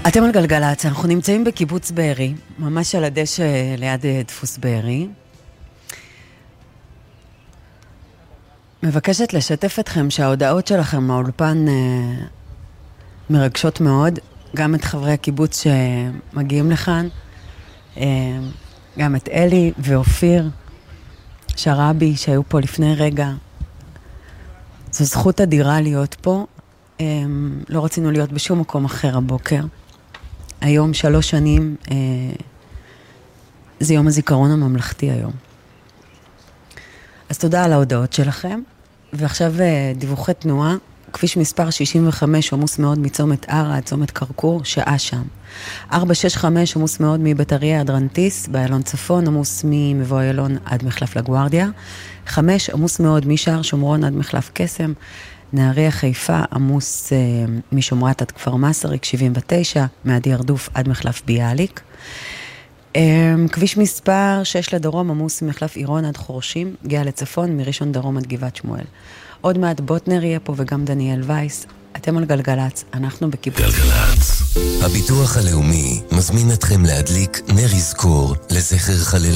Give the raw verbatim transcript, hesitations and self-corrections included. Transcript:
אתם על גלגלצ, אנחנו נמצאים בקיבוץ בארי, ממש על הדשא ליד דפוס בארי. מבקשת לשתף אתכם שההודעות שלכם מהאולפן אה, מרגשות מאוד, גם את חברי הקיבוץ שמגיעים לכאן, אה, גם את אלי ואופיר, שרבי שהיו פה לפני רגע. זו זכות אדירה להיות פה, אה, לא רצינו להיות בשום מקום אחר הבוקר. היום שלוש שנים, אה, זה יום הזיכרון הממלכתי היום. אז תודה על ההודעות שלכם. ועכשיו אה, דיווחי תנועה, כביש מספר שישים וחמש עמוס מאוד מצומת ערה עד צומת קרקור, שעה שם. ארבע שש חמש עמוס מאוד מבית אריה עד רנטיס, באיילון צפון עמוס ממבוא איילון עד מחלף לגוארדיה. חמש עמוס מאוד משער שומרון עד מחלף קסם. נהריה חיפה עמוס אה, משומרת עד כפר מסריק שבעים ותשע, מעדי ארדוף עד מחלף ביאליק. אה, כביש מספר שש לדרום עמוס ממחלף עירון עד חורשים, גאה לצפון מראשון דרום עד גבעת שמואל. עוד מעט בוטנר יהיה פה וגם דניאל וייס. אתם על גלגלץ, אנחנו בקיבוץ. גלגלץ. הביטוח הלאומי מזמין אתכם להדליק נר יזכור לזכר חלל